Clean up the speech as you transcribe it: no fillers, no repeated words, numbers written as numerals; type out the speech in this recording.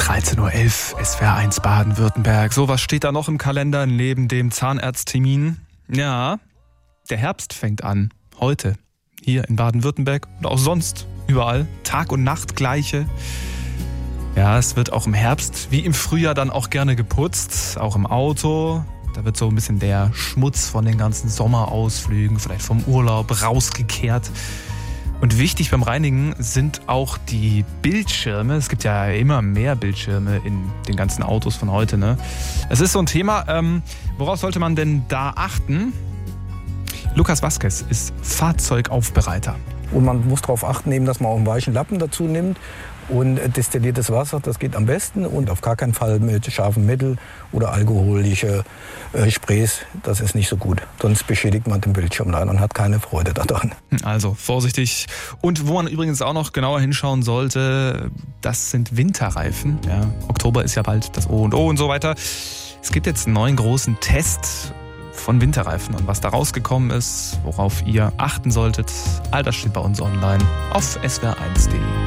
13:11 Uhr, SWR1 Baden-Württemberg. So, was steht da noch im Kalender neben dem Zahnarzttermin? Ja, der Herbst fängt an. Heute. Hier in Baden-Württemberg und auch sonst überall. Tag und Nacht gleiche. Ja, es wird auch im Herbst wie im Frühjahr dann auch gerne geputzt. Auch im Auto. Da wird so ein bisschen der Schmutz von den ganzen Sommerausflügen, vielleicht vom Urlaub, rausgekehrt. Und wichtig beim Reinigen sind auch die Bildschirme. Es gibt ja immer mehr Bildschirme in den ganzen Autos von heute, ne? Es ist so ein Thema, worauf sollte man denn da achten? Lukas Vasquez ist Fahrzeugaufbereiter. Und man muss darauf achten, eben, dass man auch einen weichen Lappen dazu nimmt. Und destilliertes Wasser, das geht am besten. Und auf gar keinen Fall mit scharfem Mittel oder alkoholische Sprays. Das ist nicht so gut. Sonst beschädigt man den Bildschirm leider und hat keine Freude daran. Also vorsichtig. Und wo man übrigens auch noch genauer hinschauen sollte, das sind Winterreifen. Ja, Oktober ist ja bald das O und O und so weiter. Es gibt jetzt einen neuen großen Test von Winterreifen. Und was da rausgekommen ist, worauf ihr achten solltet, all das steht bei uns online auf swr1.de.